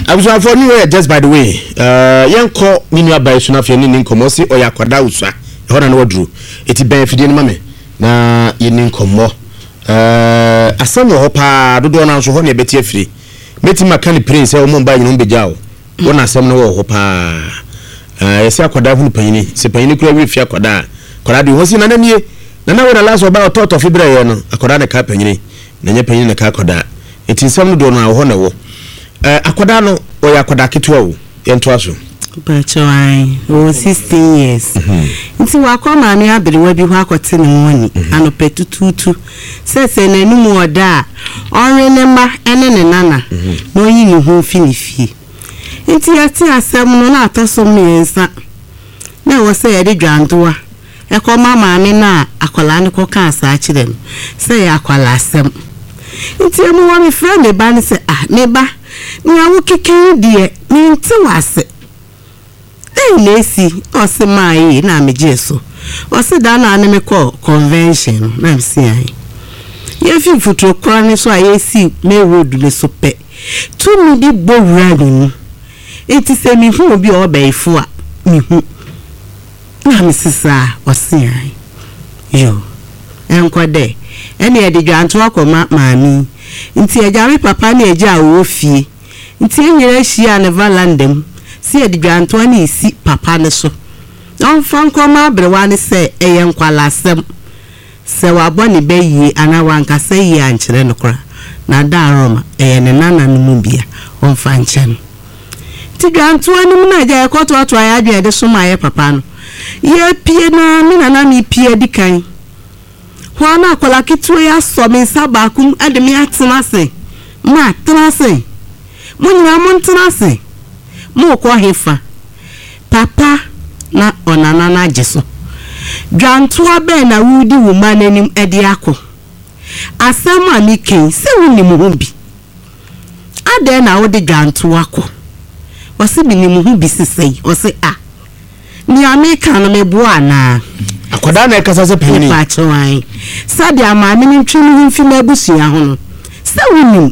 abusa for new just by the way yanko minu abai so na fe ni nkomo si oyakwada usua e ho na wadru eti ben fidie ni mame na yeni nkomo asam ho pa dodo na so ho na beti afiri beti makani prince e o mo ba yin be jawo wona asam no ho pa yesi akwada hu panyini se panyini kura wi fi akwada de ho si na namie na wona last oba ototo fi bra ye no akwada ne ka panyini na nya panyini ne ka akwada eti nsam no do na ho na wo akwada no oya akwada ketua wo yento aso Bachawai, 16 years. Nti wakoma me abere wa bi ho akote ne woni anopetu tutu. Sese na numu oda onre ne ma ene ne nana. No yi ni ho finifi. Nti ati asem no na atoso miensa. Na wo se ye de dwandoa. E ko mama me na akwala ne ko kan sa a kire no. Se ya akwala asem. Nti emu wa me friend ne ba ne se ne ba. Ni awu keken die, ni nti wase. Nesi osimai na mejeso osida na aneme call convention na msi ai ye fi futuro kora ni so ayesi me road le so pe tu mi di bowura ni eti se mi hu obi obeifu a mi hu na misisa osin ai yo enkwade ene e de dwanto akoma maami nti ejare papa na eja wo fie nti enyere hia ne valandem si edwanto ani isi papa ne so on fanko ma brewa ne se eye nkwala asem se waboni beyi ana wanka se yi ankyere no kora na da roma eye ne nana no mu bia on fanchen ti dwanto ani mu na ja ekoto ato aya adwe de so ma ye papa no ye pie na mi na mi pie dikan ho na akola kitu ya so mi sabakum ade mi atena se ma atena se munyina mu ntena se mo ko hefa papa na onana na jeso dwanto abe na wudi wuma nanim ede akọ asama mi ken se woni mu hu bi ade na wodi dwanto akọ wose bi ni mu hu bi sisei wose ni ameka no mebu ana akoda na ekasa se peni pa chwan sabi amami ni ntwenu hu fi mabusia ho no se woni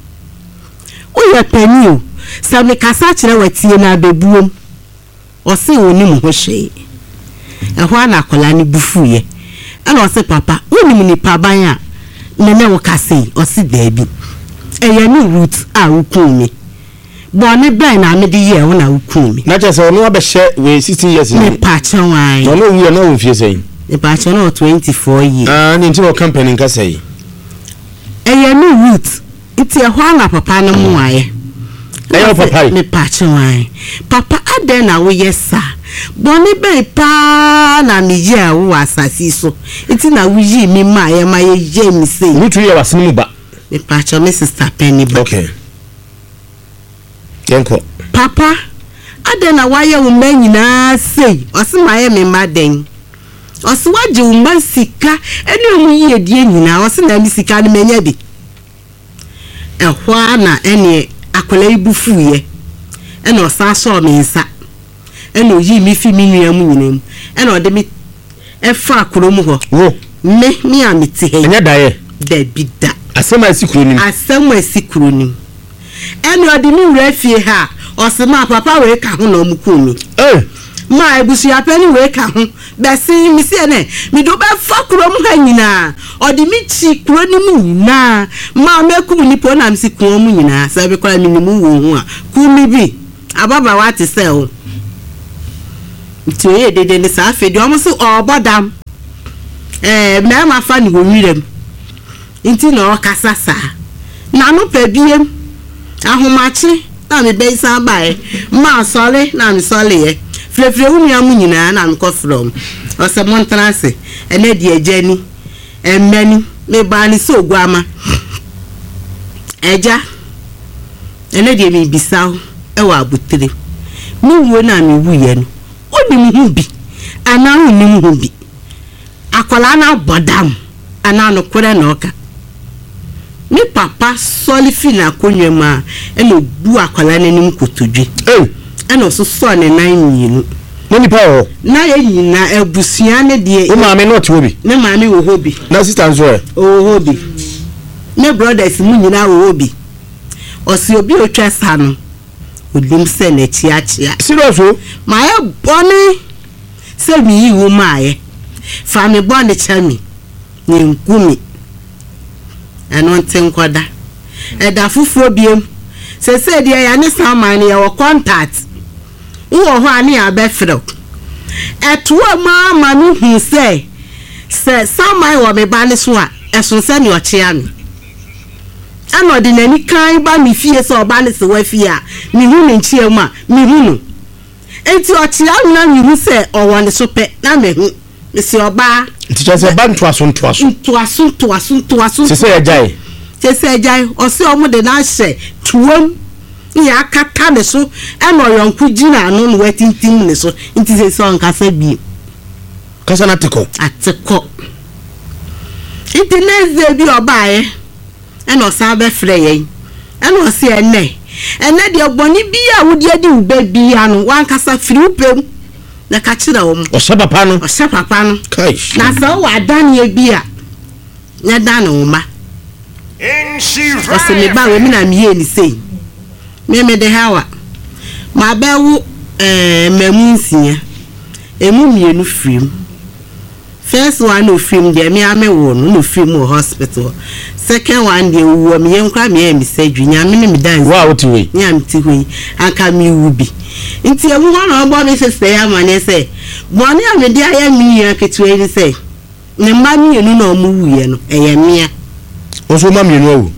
o ye peni o Sabe kasa kire watie na bebuom ose woni mu ho hwe ehwa na akola ni bufuye ana ose papa woni mu ni paban a nene wo kase ose daabi eye ni root a wukumi bone ben na me de ye wo na wukumi na je se woni abehye we 16 years ni pa chan no no wi na wo fie sei ni pa chan no 24 years ni ntino company nka sei eye ni root iti ehwa na papa no mu aye Ayo papa me pachiwai papa ade na wo yesa boni be pa na mi je wo asasi so iti na wo yi mi ma ye je mi sei wutu ye wasemu ba me pacho me sister Penny ba okay yenko papa ade na wa ye wo ma nyina sei osima ye me maden osi waje wo ma sika eni omu yi die nyina osi na mi sika ne menya bi ehwa na eni akola ibufuye ena osa so me nsa ena oyi mi fi mi nua mu nyinam ena ode mi efa akoro mu ho me amiti he enya dae da bida asema asikuro nim ena ode mi wura fie ha osema papa we ka ho na omukumi ma ebusu apani we ka ho besi mi se ne mi do be fa kuro mu ha nyina odi mi chi kuro ni mu nyina ma mekum ni po na mi si kuro mu nyina se be kwa mi ni mu wo hu a ku mi bi ababa wa ti se o ti ye dede ni sa fe di o mo se obodam me ma fa ni wo wirem nti na o kasa sa na no pa biem ahomachi na mi be isa bae ma sole na mi sole ye frefre umi amu nyina na nko from ose montrance ene die agani emmani me ba ni so guama eja ene die mi bisaw e wa abutire mi wo na mi wuye no oni mu hu bi ana hu ni mu hu bi akola na bodam ana no kore na oka mi papa solifi na konwema ene bu akola na nim kotodwe eno so so ne nan nyinu no nipa ho na ye nyina ebusua ne de o maame no te obi ne maame wo hobi na sister nso o hobi ne brothers mu nyina wo hobi o si obi o twesa no odum se na chiachia serious o my boni se mi yi wo maaye fa me boni chami ni nkumi eno ntenkoda eda fufuo biem se dia ya ne saman ya wo contact wo ho ani abefro etuo ma no hu se saman wo me ba ne so a eso se ni ochia mi ano de nani kan ba mi fie so ba ne se wa fie a mi hu ne nchie mu a mi hu no enti ochia na mi hu se owo ne so pe na me hu mi se oba teacher say ban to aso se ejai o se omo de na hye tuom ya akata ne so e no yonku gina anu no watintim ne so enti se so nkasa bi kasa na atiko enti neze bi obae e no sa be frɛ yen e no se ene de ogboni bi a wodi adi ube bi anu wan kasa firi upem na ka kira wo o se papa no kai na so wa dan ye bi a nya dan wo ma ose me ba we mi na mi ye ni sei me de hawa ma ba wu mamu nsia emu mienu frim first one no film de me amewo no film hospital second one de wo me yenkra me mi sedwi nya me mi dan wa wo ti we nya mi ti we aka mi wubi nti emu ho no bo me sister ya mane se boni amede aya mi ya ketuwe ni se ne ma mienu na omu wuye no eye mia oso ma mienu awu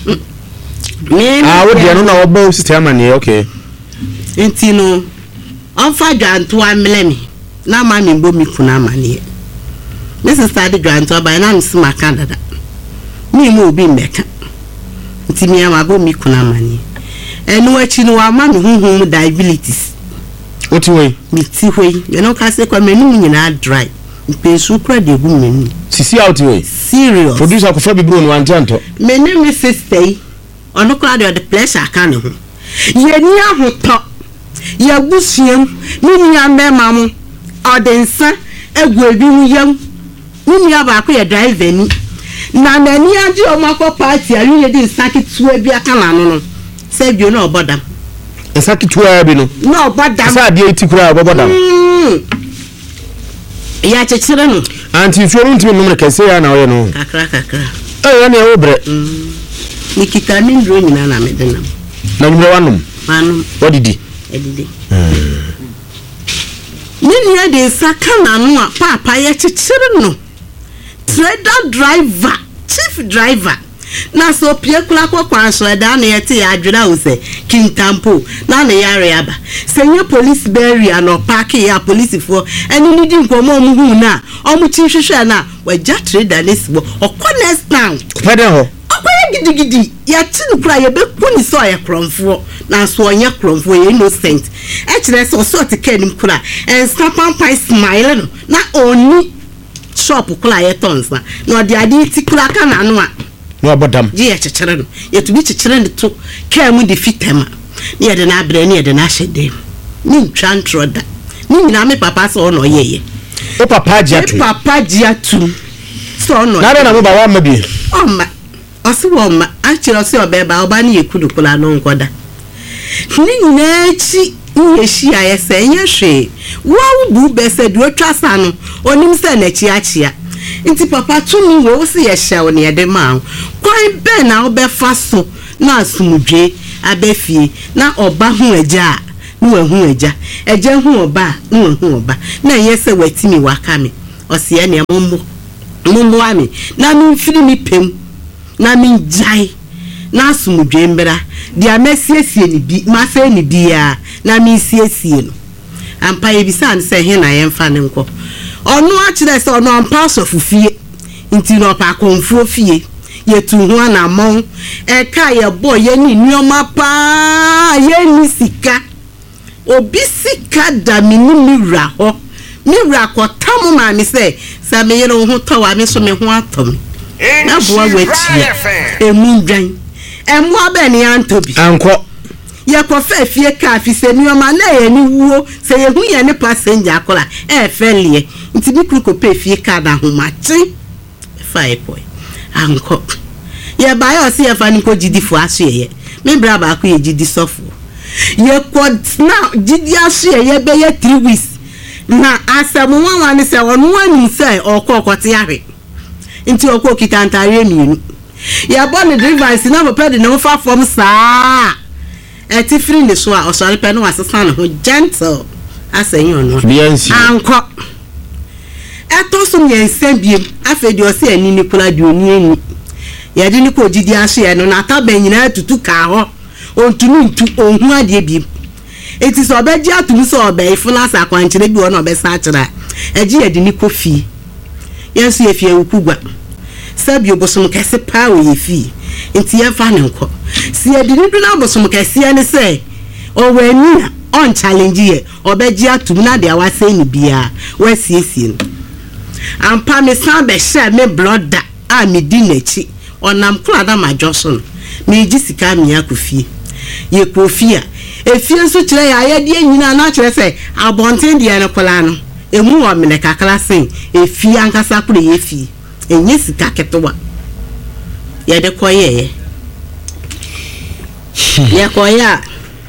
wo de no na wo bo sister ya mane okay nti no onfa dwanto amlemi na ma mi bo mi kuna mane Mrs. Sadi Granto by na msima Canada. Mi mu obi meka. Nti mi amabo mi kuna mani. Enu achi no wa ma mi huhu diabetes. Oti we? Mi ti we. You know ka se kwa menu nyina dry. Mpensu kura de gu menu. Sisi out we. Serious. Producer ko fa bi bro no antanto. Menu mi sister. Ono kura de the pleasure kan ho. Ye ni ahoto. Ye busuam. Mi ni amema mo. Odensa egu ebi hu yam. Nini abako ya driver ni na nani aji o mako party ari ye di saki tuwe bi aka na no se bi no obodam saki tuwe bi no obodam sa de etikura obodam ya chechire no anti fioru ntimi no kese ya na oye no kakra ya na e obre nikita mi ndro nyina na medenam na nyiro wanum odidi edidi nini ya de saka na no a papa ya chechire no driver chief driver na so pie kula kwa so da na yete ya adwira wo se kintampo na na yare aba senye police barrier no park ya police fo eni ni di nkomo mu hu na omu chi hwehwe na waja trader nesbo okọ next town fede ho okoye gidigidi ya ti nukura ye be kuni so ya kromfo na so onye kromfo ye innocent e kire so te kanim kura en stapan pai smile no na oni shop kula ye tonsa no de ade ti kula kana no a no abodam je ye chechire no ye to bi chechire ne to ka mu de fitema ne ye de na abre ne ye de na hyede ni ntwa ntroda ni nyina me papa so no ye o papa ji atu so no na mo ba wa ma bi o ma osiwo ma achiro se obeba oba ne ye kudu kula no nkoda ni nyina chi ye shi aye se nya hwe wo bu be se du atwasa no onim se na chi achia nti papa tumi wo se ye hye ne ye de ma kwan be na wo be fa so na asumdwe abefie na oba hu agya no hu agya hu oba no hu oba na ye se watimi waka me ose ye ne mumbo ami na mi firi mi pem na mi jai na asumdwe mbra dia mesiesie ni bi ma fe ni bia na mi siesie no ampa ye bisan se he na ye mfa ne nko ono a kire se ono ampa so fufie nti no pa konfuo fie ye tu ho na mon e ka ye boy ye ni nioma pa ye ni sika obi sika da mi ra ho mi ra ko tamu ma mi se me ye no ho to wa mi so me ho atom na bo wechi emu dwan emu abeni antobi anko ye ko fe fie ka fi se nioma na ye ni wuo se ye hu ye ni passenger akola e fe lie nti bi kru ko pe fie ka da ho ma chi fa boy anko ye ba yo se ye fa ni ko jidi fu aso ye me bra ba ko ye jidi sofo ye could now Gidia share ye be 3 weeks. Na asemu wan say onu anu say okokotiare nti okokitantare mienu ya born device na papa de no fa form saa eti free ne so a osore pe no asesa ne ho gentle asen onu anko eto so ye nsabiem afedi o se ani ni kula de oni ani ya de ni ko gidi ahye no na taba nyina tutu ka ho ontunu ntu ohun ade biem eti so obeji atumi so obe ifuna sa kwankyere bi wona obesa akira eji yedi ni kofi yensu ye fie ukugwa sabi obosom kese pa we ye fi enti ye fa ne nko si yedi ni du na obosom kese ye ne se o we ni on challenge ye obeji atumi na de awase ni bia we siesie ampa me san be share me blood a me di nachi onam kula da majoso me ji sika me akofie ye kofi a efie so kire ya ye de nyina na kire se abonten de ne kola no emu o mene kakla sen efie ankasa kure ye fie enye sika ketowa ye de koye ye koya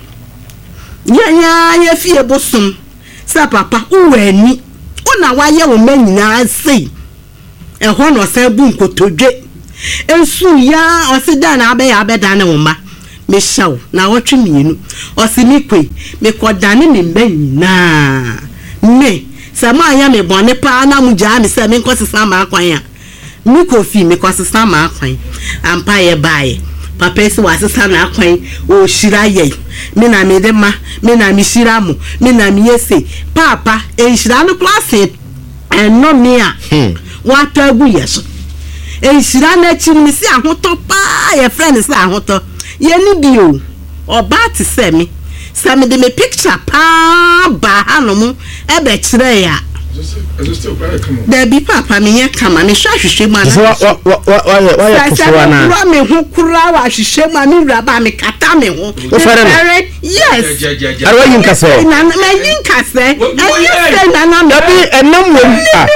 ye fie bosum sa papa uweni ona wa ye wo manyina sei eho no se bu nkotodwe ensu ya osida na abeda ne wo ma me shaw na wotwe mienu osimikwe me kodane ne mbanyina me sama ya me bone pa na muja me se me nkosesa ma akwan a me kofi me kosesa ma akwan ampa ye bae papa esi wasesa na akwan o shira ye me na me de ma me na me shira mo me na me yese papa e shira no class no me a what agu yeso e shira na chi me si ahoto pa ye friend si ahoto ye ni bio oba ti se me de me picture pa ba hanomu ebe kire ya there be papa me ye kama me hwahwehwe ma na why kufuwa na me hu kura wa hwehwe ma me wura ba me kata me hu yes arwa yin kase na me yin kase na me bi enam wo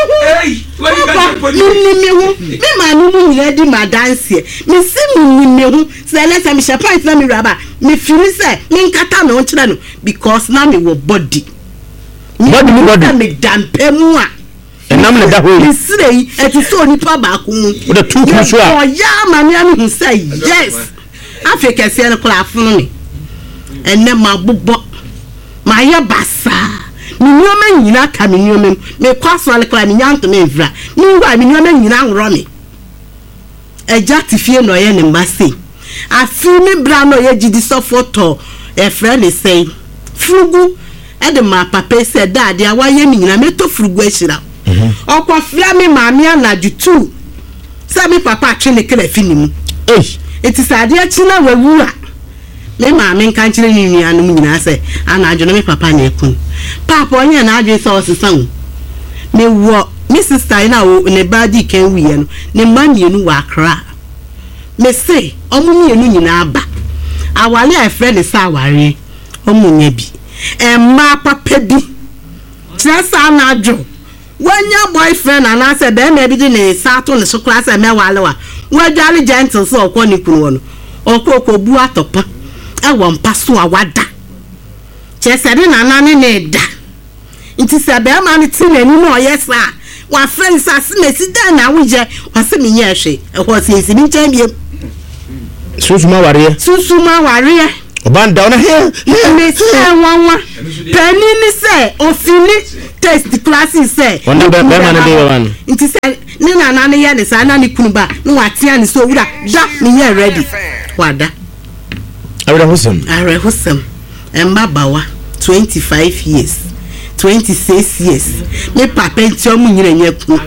me hu me ma no mu nyina di ma dance me si me hu se le se me shepa na me wura ba me feel se me nkata me hu kire no because na me wo body me dampemu a enam le da ho isrei eti so nipa ba ku mu the two crucial o ya ma me anu say yes africa se no kula funu ni enne ma bobo ma ye basa mi nyoma nyina ka mi nyoma me kwaso ale kula mi nyanto me vra mi wa mi nyoma nyina nwro me eja tifie no ye ne mase afi mi bra no ye gidi so photo e friend say frugu ede ma papa se dade awa ye mi nyina meto frugu ehira okwa fia mi maami anaju tu se mi papa atwe ne kele finimu eti sade achi na wawu a me maami nka nkyere ni nuanum nyina se anaju no mi papa na ekun papa onye na aju se osesan me wo mi sister ina o ne badi ken wiye no ne mamienu wa akra me se omumienu nyina aba awale a friend se aware omunya bi emma papa bi tresa na aju wanya boyfriend and I said be me bi di ne sato ne so class e mewale wa wadwale gentle so okwo ni kunu wono okoko bu atopa e wo mpa so awada chese de na ne da nti se be ma ne ti nani no yesa wa friends asimesi da na wuje wase me ye hwe e ho sisi mi nchan biem susuma ware Obanda ona here me say wanwa penini say ofini test classes say wonder be man dey one nti say ni na ne ye ne sa na ne kunu ba no atia ne so wura da me ye ready wada are husam emma bawa 25 years 26 years me papa nti omu nyina nya kunu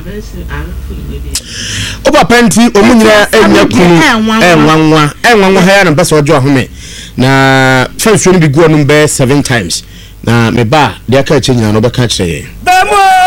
o papa nti omu nyina enya kunu enwanwa ha ya na pesa ojo ahome na first one be go on be 7 times na me ba dia ka che nyina no be ka kire